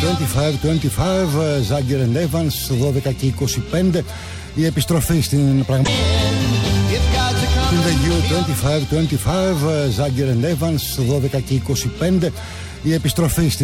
25-25, Ζάγκερ and Evans, 12 και 25. Η επιστροφή στην πραγματικότητα. In the U 25-25, Ζάγκερ and Evans, 12 και 25. Η επιστροφή στην